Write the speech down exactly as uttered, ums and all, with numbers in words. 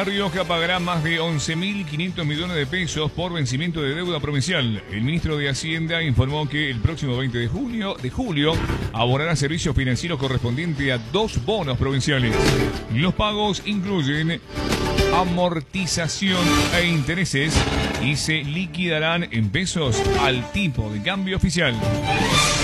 La Rioja pagará más de once mil quinientos millones de pesos por vencimiento de deuda provincial. El ministro de Hacienda informó que el próximo veinte de junio, de julio abonará servicios financieros correspondientes a dos bonos provinciales. Los pagos incluyen amortización e intereses y se liquidarán en pesos al tipo de cambio oficial.